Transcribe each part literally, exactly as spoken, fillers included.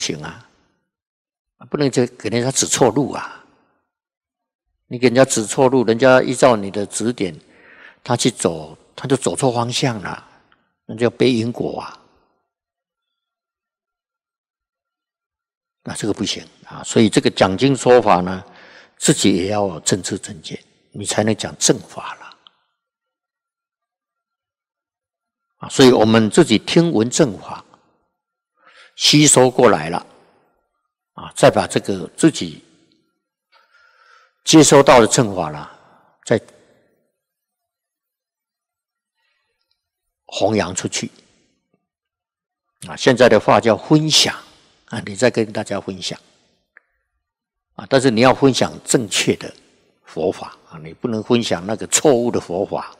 行啊，不能就给人家指错路啊！你给人家指错路，人家依照你的指点，他去走，他就走错方向了，那叫背因果啊！那这个不行啊！所以这个讲经说法呢，自己也要有正知正见，你才能讲正法了啊！所以我们自己听闻正法，吸收过来了啊，再把这个自己接收到的正法了，再弘扬出去啊！现在的话叫分享啊，你再跟大家分享啊，但是你要分享正确的佛法啊，你不能分享那个错误的佛法。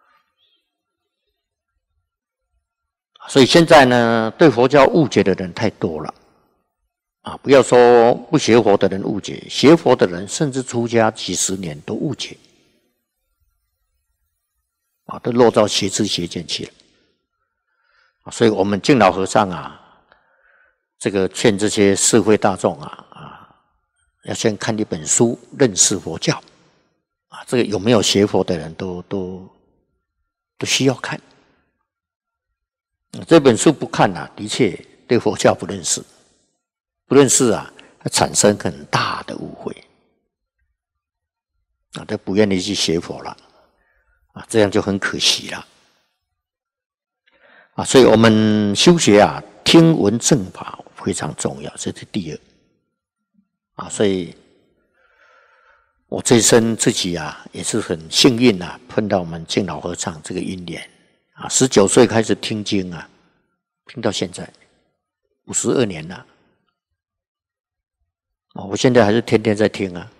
所以现在呢，对佛教误解的人太多了啊！不要说不学佛的人误解，学佛的人甚至出家几十年都误解啊，都落到邪知邪见去了。所以我们敬老和尚啊，这个劝这些社会大众啊啊，要先看一本书，认识佛教啊。这个有没有学佛的人都都都需要看。这本书不看啊，的确对佛教不认识，不认识啊，产生很大的误会啊，都不愿意去学佛了啊，这样就很可惜了啊。所以我们修学啊，听闻正法非常重要，这是第二啊。所以我这一生自己啊，也是很幸运啊，碰到我们敬老和尚这个因缘。啊，十九岁开始听经啊，听到现在五十二年了。啊，我现在还是天天在听啊，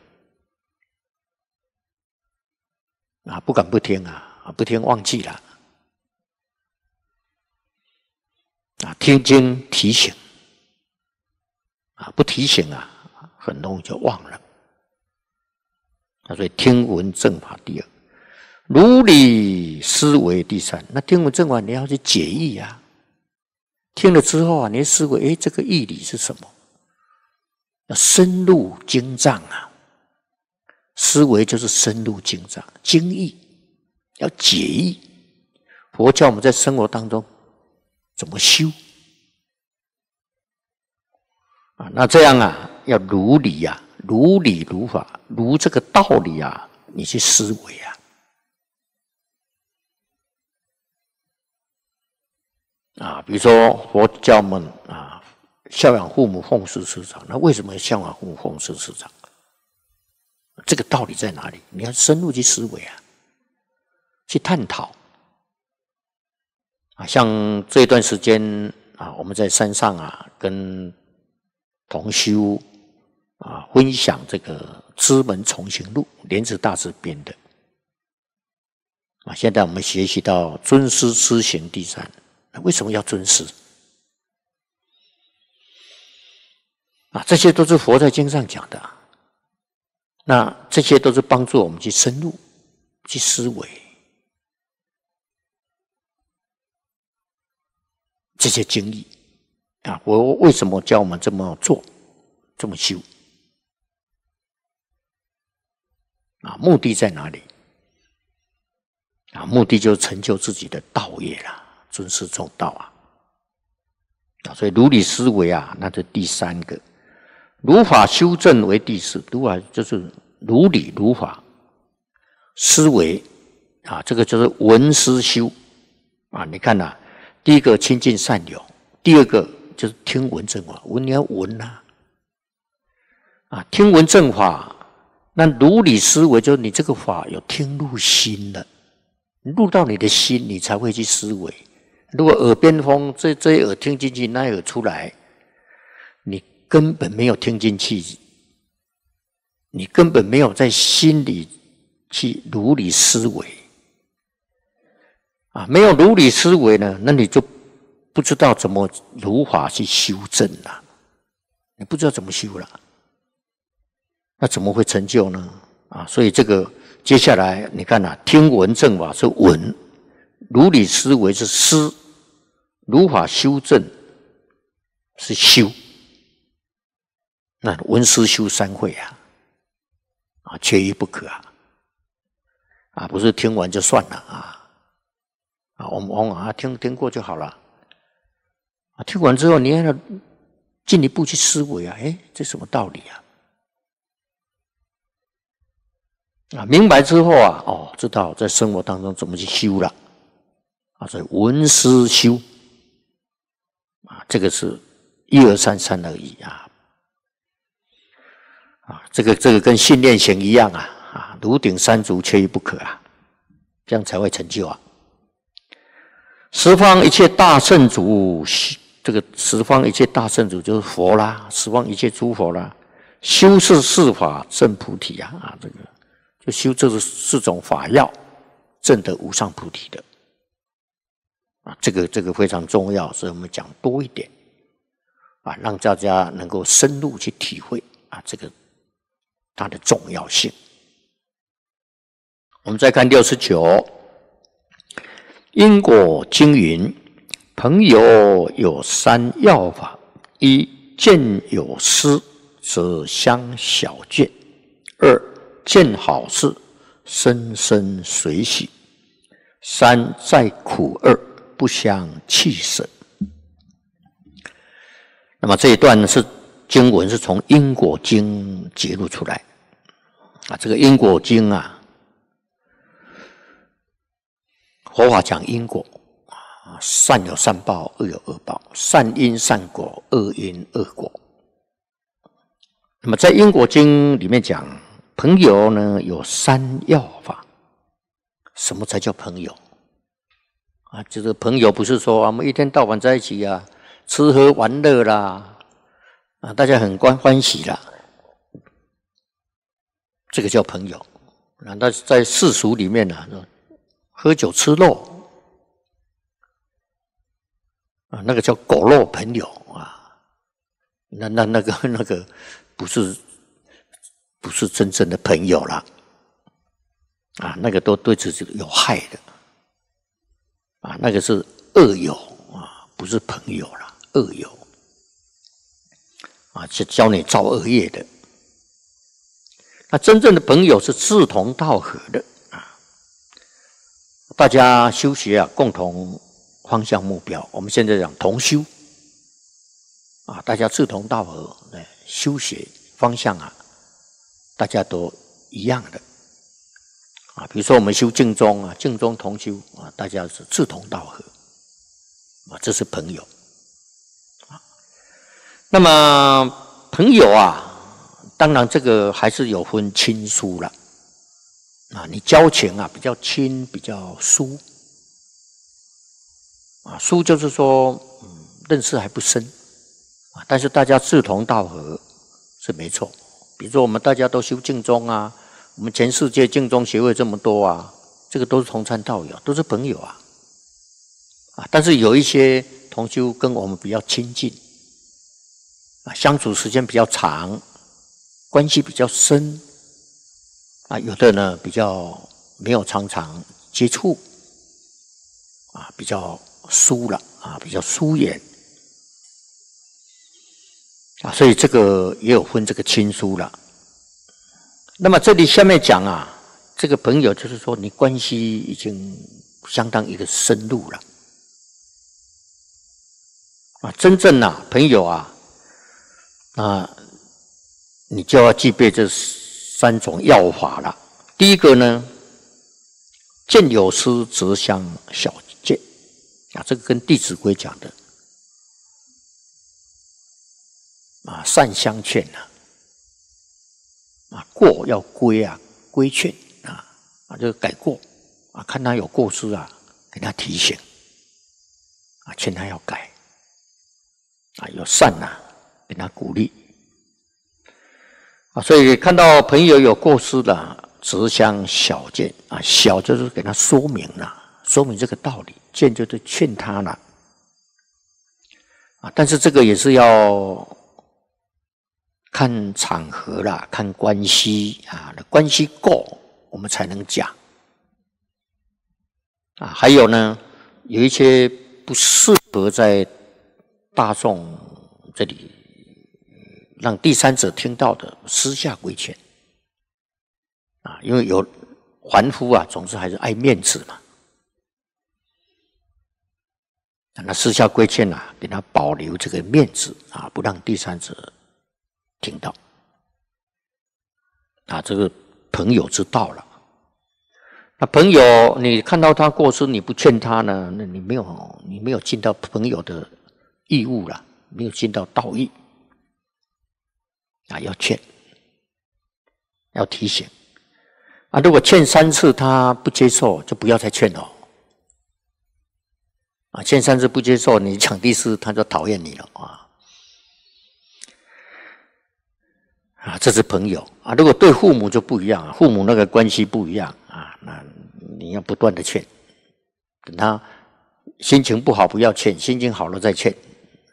啊，不敢不听啊，不听忘记了。啊，听经提醒，啊，不提醒啊，很容易就忘了。啊，所以听闻正法第二。如理思维第三，那听闻正法你要去解义啊。听了之后啊，你思维，哎，这个义理是什么？要深入经藏啊。思维就是深入经藏，经义要解义。佛教我们在生活当中怎么修啊？那这样啊，要如理啊，如理如法，如这个道理啊，你去思维啊。啊，比如说佛教们啊，孝养父母，奉事师长。那为什么孝养父母，奉事师长？这个道理在哪里？你要深入去思维啊，去探讨啊。像这段时间啊，我们在山上啊，跟同修啊分享这个《知门重行录》，莲池大师编的啊。现在我们学习到尊师知行第三。那为什么要尊师啊？这些都是佛在经上讲的啊。那这些都是帮助我们去深入去思维这些经义啊。我为什么教我们这么做，这么修啊？目的在哪里啊？目的就是成就自己的道业啦。尊师重道啊，啊，所以如理思维啊，那是第三个；如法修正为第四。如法就是如理如法思维啊，这个就是闻思修啊。你看呐、啊，第一个亲近善友，第二个就是听闻正法。闻你要闻呐、啊，啊，听闻正法，那如理思维就是你这个法有听入心了，入到你的心，你才会去思维。如果耳边风，这这一耳听进去，那一耳出来，你根本没有听进去，你根本没有在心里去如理思维啊，没有如理思维呢，那你就不知道怎么如法去修正了，你不知道怎么修了，那怎么会成就呢？啊，所以这个接下来你看啊，听闻正法是闻，如理思维是思，如法修正是修那闻思修三会啊，啊，缺一不可啊，啊，不是听完就算了啊，啊，我们往往啊听听过就好了，啊，听完之后你要进一步去思维啊，哎，这什么道理啊？啊，明白之后啊，哦，知道在生活当中怎么去修了，啊，所以闻思修，啊，这个是一二三三而已啊。啊，这个这个跟训练行一样啊，啊，炉鼎三足，缺一不可啊，这样才会成就啊。十方一切大圣主，这个十方一切大圣主就是佛啦，十方一切诸佛啦，修是四法证菩提啊，啊，这个就修这四种法要，证得无上菩提的啊，这个这个非常重要，所以我们讲多一点啊，让大家能够深入去体会啊，这个。它的重要性。我们再看六十九，因果经云：朋友有三要法：一见有失，则相小见；二见好事，深深随喜；三在苦厄，不相弃舍。那么这一段是经文是从因果经揭露出来。啊，这个因果经啊，佛法讲因果啊，善有善报，恶有恶报，善因善果，恶因恶果。那么在因果经里面讲，朋友呢有三要法。什么才叫朋友？啊，就是朋友不是说、啊、我们一天到晚在一起啊，吃喝玩乐啦，啊，大家很欢欢喜啦。这个叫朋友，那那在世俗里面呢、啊，喝酒吃肉啊，那个叫狗肉朋友啊，那那那个那个不是不是真正的朋友啦，啊，那个都对自己有害的，啊，那个是恶友啊，不是朋友啦，恶友啊，是教你造恶业的。那真正的朋友是志同道合的啊，大家修学啊，共同方向目标。我们现在讲同修啊，大家志同道合，哎，修学方向啊，大家都一样的啊。比如说我们修净宗啊，净宗同修啊，大家是志同道合啊，这是朋友啊。那么朋友啊。当然，这个还是有分亲疏了啊。你交情啊比较亲，比较疏啊。疏就是说，嗯，认识还不深啊，但是大家志同道合是没错。比如说，我们大家都修净宗啊，我们全世界净宗协会这么多啊，这个都是同参道友，都是朋友啊啊。但是有一些同修跟我们比较亲近啊，相处时间比较长。关系比较深啊，有的呢比较没有常常接触啊，比较疏了啊，比较疏远啊，所以这个也有分这个亲疏了。那么这里下面讲啊，这个朋友就是说你关系已经相当一个深入了啊，真正啊朋友啊啊。你就要具备这三种要法了。第一个呢，见有失，则相小见啊，这个跟《弟子规》讲的啊，善相劝啊，啊，过要规啊，规劝啊，啊，就是改过啊，看他有过失啊，给他提醒啊，劝他要改啊，有善啊，给他鼓励。啊，所以看到朋友有过失了，则相小见啊，小就是给他说明了，说明这个道理；见就是劝他了啊。但是这个也是要看场合啦，看关系啊，关系够我们才能讲啊。还有呢，有一些不适合在大众这里让第三者听到的，私下规劝啊，因为有凡夫啊，总是还是爱面子嘛。那私下规劝啊，给他保留这个面子啊，不让第三者听到啊，这个朋友之道了。那朋友，你看到他过失，你不劝他呢，那你没有你没有尽到朋友的义务了，没有尽到道义啊，要劝，要提醒啊。如果劝三次他不接受，就不要再劝了。啊，劝三次不接受，你讲第四，他就讨厌你了啊！啊，这是朋友啊。如果对父母就不一样，父母那个关系不一样啊，那你要不断的劝，等他心情不好不要劝，心情好了再劝，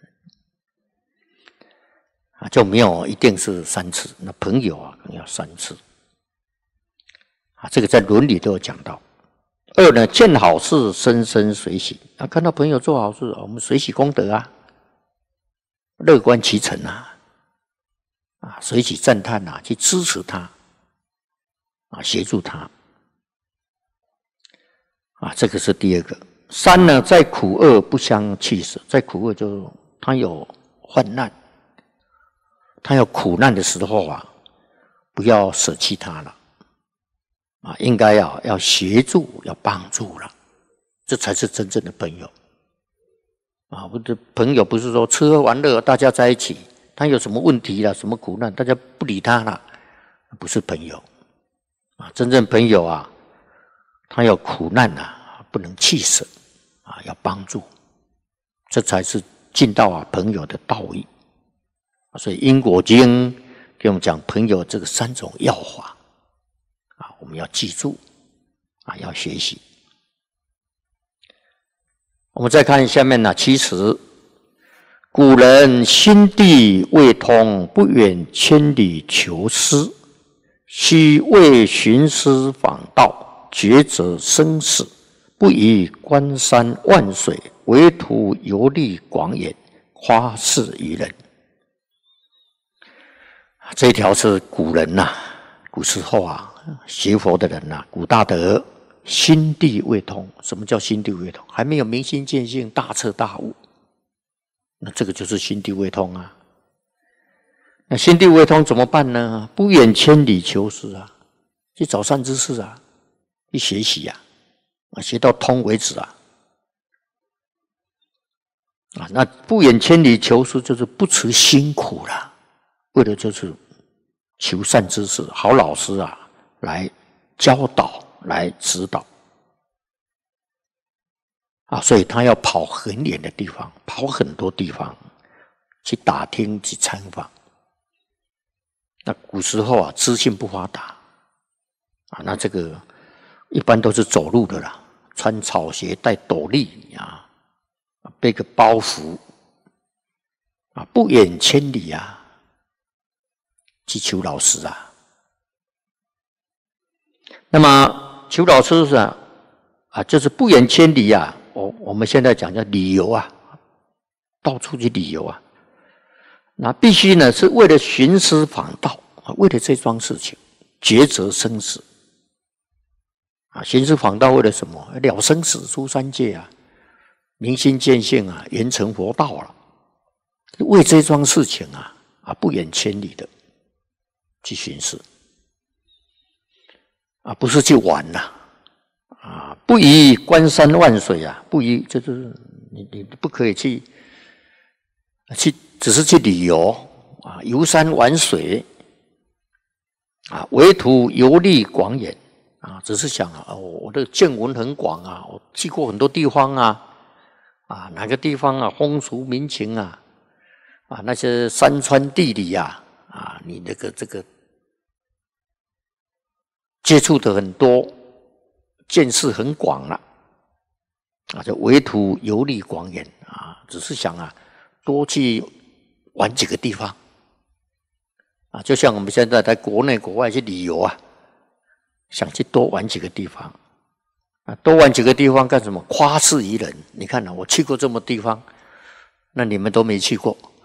啊，就没有一定是三次。那朋友啊，可能要三次啊，这个在伦理都有讲到。二呢，见好事深深随喜啊，看到朋友做好事，我们随喜功德啊，乐观其成啊，啊，随喜赞叹啊，去支持他，啊，协助他，啊，这个是第二个。三呢，在苦厄不相弃舍，在苦厄就他有患难，他有苦难的时候啊，不要舍弃他了。啊，应该要要协助，要帮助了，这才是真正的朋友。啊，我的朋友不是说吃喝玩乐大家在一起，他有什么问题了，什么苦难，大家不理他了，不是朋友。啊，真正朋友啊，他有苦难啊，不能弃舍啊，要帮助，这才是尽到啊朋友的道义。所以因果经给我们讲朋友这个三种要法。啊，我们要记住，啊，要学习。我们再看下面呢，其实古人心地未通，不远千里求师，须为寻师访道，抉择生死，不以关山万水，唯图游历广远，夸示于人。这一条是古人呐、啊，古时候啊。学佛的人呐、啊，古大德心地未通。什么叫心地未通？还没有明心见性、大彻大悟，那这个就是心地未通啊。那心地未通怎么办呢？不远千里求师啊，去找善知识啊，去学习啊，啊，学到通为止啊。啊，那不远千里求师就是不辞辛苦了，为了就是求善知识、好老师啊。来教导，来指导啊，所以他要跑很远的地方，跑很多地方去打听、去参访。那古时候啊，资讯不发达啊，那这个一般都是走路的啦，穿草鞋、戴斗笠啊，背个包袱啊，不远千里啊，去求老师啊。那么求老师是啊，啊，就是不远千里啊。我我们现在讲叫旅游啊，到处去旅游啊。那必须呢，是为了寻师访道啊，为了这桩事情抉择生死啊。寻师访道为了什么？了生死出三界啊，明心见性啊，圆成佛道了。为这桩事情啊啊，不远千里的去寻师。啊，不是去玩呐、啊，啊，不宜关山万水啊，不宜就是你你不可以去去，只是去旅游啊，游山玩水啊，唯图游历广远啊，只是想啊，我的见闻很广啊，我去过很多地方啊，啊，哪个地方啊，风俗民情啊，啊，那些山川地理啊，啊，你那个这个。接触的很多，见识很广了，啊，就唯图游历广远啊，只是想啊，多去玩几个地方，啊，就像我们现在在国内国外去旅游啊，想去多玩几个地方，啊，多玩几个地方干什么？夸示于人。你看啊，我去过这么地方，那你们都没去过。